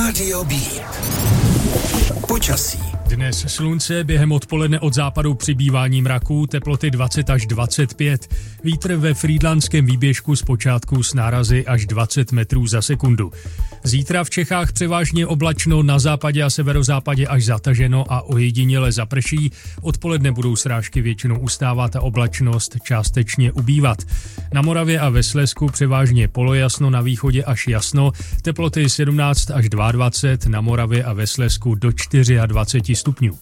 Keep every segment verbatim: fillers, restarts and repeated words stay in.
Rádio Beat. Počasí. Dnes slunce, během odpoledne od západu přibývání mraků, teploty dvacet až dvacet pět. Vítr ve frýdlantském výběžku zpočátku s nárazy až dvacet metrů za sekundu. Zítra v Čechách převážně oblačno, na západě a severozápadě až zataženo a ojediněle zaprší. Odpoledne budou srážky většinou ustávat a oblačnost částečně ubývat. Na Moravě a ve Slezsku převážně polojasno, na východě až jasno, teploty sedmnáct až dvacet dva, na Moravě a ve Slezsku do dvacet čtyři stupňů.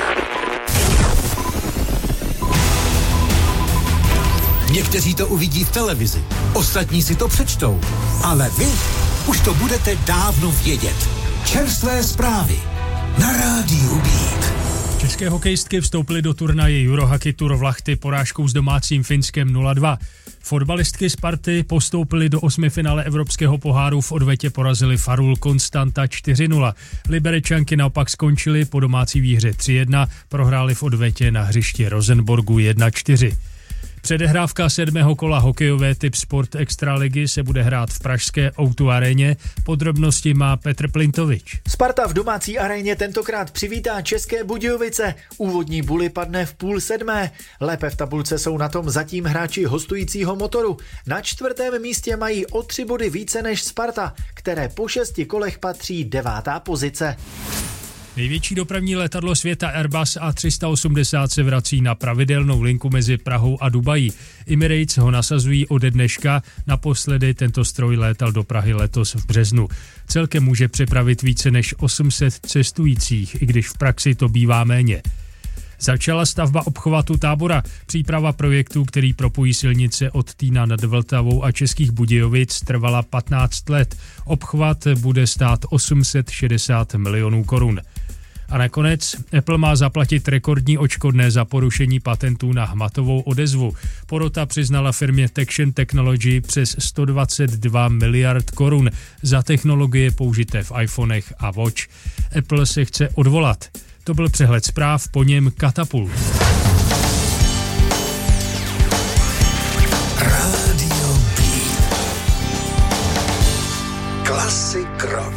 Někteří to uvidí v televizi, ostatní si to přečtou, ale vy už to budete dávno vědět. Čerstvé zprávy na Rádiu Beat. České hokejistky vstoupily do turnaje Eurohockey Tour v Lahti porážkou s domácím Finskem nula dva. Fotbalistky Sparty postoupily do osmifinále Evropského poháru, v odvetě porazili Farul Konstanta čtyři nula. Liberečanky naopak skončily po domácí výhře tři jedna, prohrály v odvetě na hřišti Rosenborgu jedna čtyři. Předehrávka sedmého kola hokejové Typ Sport Extraligy se bude hrát v pražské ó dva aréně. Podrobnosti má Petr Plintovič. Sparta v domácí aréně tentokrát přivítá České Budějovice. Úvodní buly padne v půl sedmé. Lépe v tabulce jsou na tom zatím hráči hostujícího Motoru. Na čtvrtém místě mají o tři body více než Sparta, které po šesti kolech patří devátá pozice. Největší dopravní letadlo světa Airbus A tři sta osmdesát se vrací na pravidelnou linku mezi Prahou a Dubají. Emirates ho nasazují ode dneška, naposledy tento stroj létal do Prahy letos v březnu. Celkem může přepravit více než osm set cestujících, i když v praxi to bývá méně. Začala stavba obchvatu Tábora. Příprava projektu, který propojí silnice od Týna nad Vltavou a Českých Budějovic, trvala patnáct let. Obchvat bude stát osm set šedesát milionů korun. A nakonec Apple má zaplatit rekordní odškodné za porušení patentů na hmatovou odezvu. Porota přiznala firmě Tection Technology přes sto dvacet dva miliard korun za technologie použité v iPhonech a Watch. Apple se chce odvolat. To byl přehled zpráv, po něm Katapult.